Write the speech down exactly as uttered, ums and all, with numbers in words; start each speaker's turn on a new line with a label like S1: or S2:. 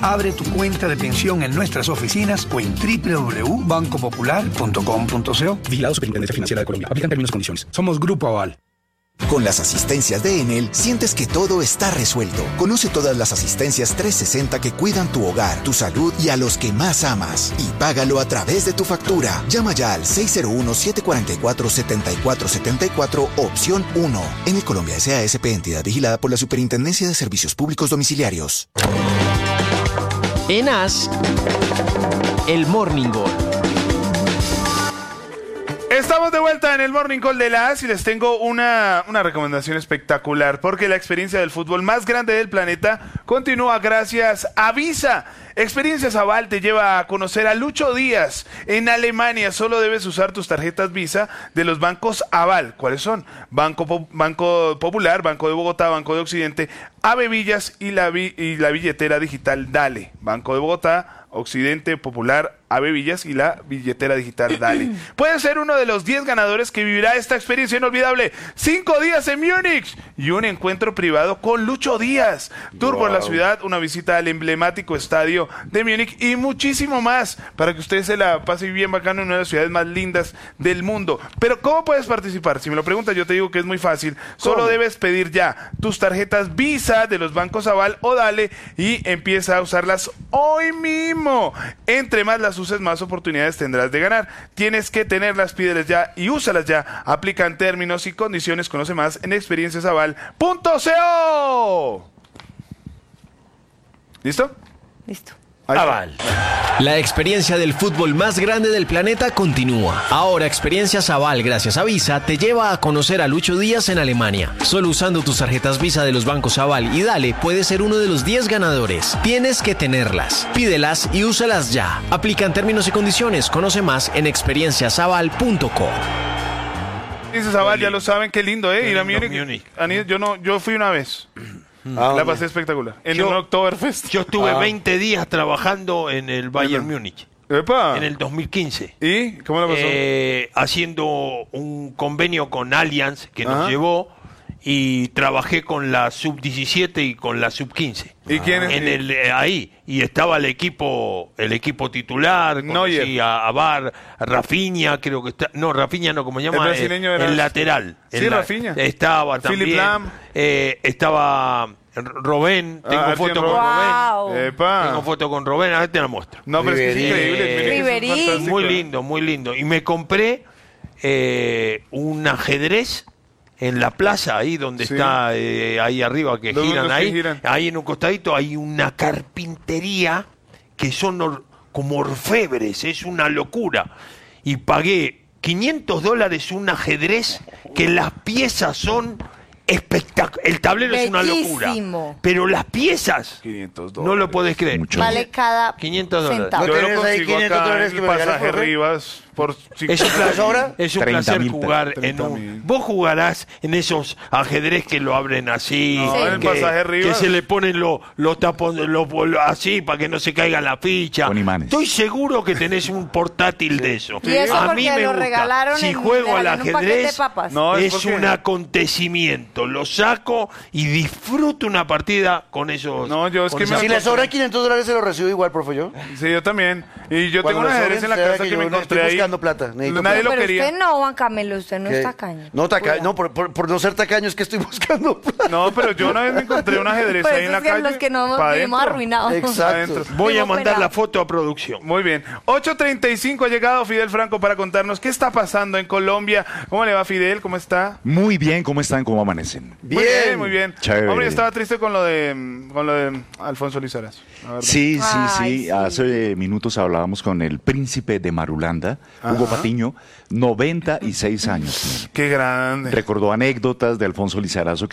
S1: Abre tu cuenta de pensión en nuestras oficinas o en doble u doble u doble u punto banco popular punto com punto co. Vigilado Superintendencia Financiera de Colombia. Aplican términos y condiciones. Somos Grupo Aval.
S2: Con las asistencias de Enel, sientes que todo está resuelto. Conoce todas las asistencias trescientos sesenta que cuidan tu hogar, tu salud y a los que más amas. Y págalo a través de tu factura. Llama ya al seis cero uno, siete cuatro cuatro, siete cuatro siete cuatro, opción uno. Enel Colombia S A S P, entidad vigilada por la Superintendencia de Servicios Públicos Domiciliarios.
S3: En A S, el Morning Call.
S4: Estamos de vuelta en el Morning Call de la A S y les tengo una, una recomendación espectacular, porque la experiencia del fútbol más grande del planeta continúa gracias a Visa. Experiencias Aval te lleva a conocer a Lucho Díaz en Alemania. Solo debes usar tus tarjetas Visa de los bancos Aval. ¿Cuáles son? Banco, Po- Banco Popular, Banco de Bogotá, Banco de Occidente, Ave Villas y la, vi- y la billetera digital Dale. Banco de Bogotá, Occidente, Popular, Ave Villas y la billetera digital Dale. Puedes ser uno de los diez ganadores que vivirá esta experiencia inolvidable. Cinco días en Múnich y un encuentro privado con Lucho Díaz. Tour wow. por la ciudad, una visita al emblemático estadio de Múnich y muchísimo más para que usted se la pase bien bacano en una de las ciudades más lindas del mundo. Pero ¿cómo puedes participar? Si me lo preguntas, yo te digo que es muy fácil. Solo ¿Cómo? Debes pedir ya tus tarjetas Visa de los bancos Aval o Dale y empieza a usarlas hoy mismo. Entre más las uses, más oportunidades tendrás de ganar. Tienes que tenerlas, pídeles ya y úsalas ya. Aplican términos y condiciones. Conoce más en experiencias aval punto co. ¿Listo?
S5: Listo.
S3: Aval. La experiencia del fútbol más grande del planeta continúa. Ahora Experiencias Aval, gracias a Visa, te lleva a conocer a Lucho Díaz en Alemania. Solo usando tus tarjetas Visa de los bancos Aval y Dale puedes ser uno de los diez ganadores. Tienes que tenerlas. Pídelas y úsalas ya. Aplican términos y condiciones. Conoce más en experiencias aval punto co.
S4: Dices Aval, ya lo saben, qué lindo, ¿eh? Ir a Múnich. Yo, no, yo fui una vez.
S6: Ah,
S4: la pasé espectacular. En
S6: yo,
S4: un Oktoberfest.
S6: Yo estuve
S4: ah.
S6: veinte días trabajando en el Bayern
S4: Epa.
S6: Múnich.
S4: Epa.
S6: En el dos mil quince.
S4: ¿Y cómo la pasó?
S6: Eh, haciendo un convenio con Allianz que
S4: Ajá.
S6: nos llevó y trabajé con la sub diecisiete y con la sub quince.
S4: ¿Y quién es?
S6: En el, eh, ahí. Y estaba el equipo el equipo titular. Conocí a, a Bar, a Rafinha, creo que está. No, Rafinha no, como se llama.
S4: El brasileño
S6: el,
S4: era
S6: el lateral.
S4: Sí,
S6: el,
S4: Rafinha.
S6: Estaba
S4: Philip
S6: también.
S4: Lam.
S6: Eh, estaba Robén. Tengo
S4: Ah,
S6: foto con
S5: wow.
S6: Robén.
S4: Epa.
S6: Tengo foto con Robén. A ver, te la muestro.
S4: No, pero es que es increíble.
S6: Eh,
S4: Múnich es fantástico.
S6: muy lindo, muy lindo. Y me compré eh, un ajedrez en la plaza, ahí donde
S4: Sí.
S6: está, eh, ahí arriba, que
S4: Los
S6: giran
S4: únicos que
S6: ahí.
S4: giran.
S6: Ahí en un costadito hay una carpintería que son or- como orfebres, es una locura. Y pagué quinientos dólares un ajedrez que las piezas son espectaculares. El tablero es una locura.
S5: Bellísimo.
S6: Pero las piezas,
S4: quinientos
S6: no lo podés creer.
S7: Mucho.
S5: Vale cada
S6: quinientos dólares.
S5: centavo.
S7: ¿No
S4: Yo lo
S7: tenés ahí
S4: consigo
S7: quinientos
S4: acá
S7: dólares
S4: en
S7: que
S4: el
S7: me regalas,
S4: pasaje
S7: profe?
S4: Rivas por
S6: Es un placer,
S7: ahora?
S6: es un
S7: treinta
S6: placer
S7: mil
S6: jugar en
S4: treinta
S6: un...
S4: mil.
S6: Vos jugarás en esos ajedrez que lo abren así,
S4: No,
S5: en el
S6: que,
S4: pasaje Rivas.
S6: que se le ponen los los tapones los, los- así para que no se caiga la ficha.
S7: Con imanes.
S6: Estoy seguro que tenés un portátil de eso.
S5: Y eso
S6: A
S5: porque
S6: mí me
S5: lo
S6: gusta.
S5: regalaron
S6: Si
S5: en-
S6: juego al
S5: regalan un paquete de
S6: ajedrez,
S5: papas.
S4: No, es
S6: es
S4: porque-
S6: un acontecimiento. Lo saco y disfruto una partida con esos...
S4: No, yo es
S6: con
S4: que me-
S6: esas
S7: Si le
S6: cosas.
S7: sobran quinientos dólares se los recibo igual, profe, yo.
S4: Sí, yo también. Y yo
S7: Cuando
S4: tengo un
S7: le
S4: ajedrez
S7: sobren,
S4: en la
S7: sabe
S4: casa
S7: que
S4: que me
S7: yo
S4: encontré
S7: estoy
S4: ahí.
S7: buscando plata, necesito
S4: Nadie
S7: plata.
S4: lo
S5: Pero
S4: quería.
S5: usted no, Juan Camilo, usted no
S7: ¿Qué?
S5: es tacaño.
S7: No, taca
S5: Cuidado.
S7: no por, por, por no ser tacaño es que estoy buscando plata.
S4: No, pero yo una vez me encontré un ajedrez
S5: Por
S4: ahí
S5: eso
S4: en la
S5: es que
S4: calle.
S5: los que no
S4: pa'
S5: vivimos
S4: adentro.
S5: arruinados.
S7: Exacto.
S4: Adentro.
S6: Voy a
S5: Tengo
S6: mandar
S5: pelado.
S6: la foto a producción.
S4: Muy bien. ocho treinta y cinco ha llegado Fidel Franco para contarnos qué está pasando en Colombia. ¿Cómo le va, Fidel? ¿Cómo está?
S7: Muy bien, ¿cómo están? ¿Cómo amanecen?
S4: Muy bien, muy bien.
S7: Chévere.
S4: Hombre, estaba triste con lo de con lo de Alfonso Lizarazo. la verdad.
S7: Sí, sí,
S5: Ay,
S7: sí.
S5: sí.
S7: Hace minutos hablábamos con el príncipe de Marulanda, Hugo
S4: Ajá.
S7: Patiño, noventa y seis años.
S4: Qué grande.
S7: Recordó anécdotas de Alfonso Lizarazo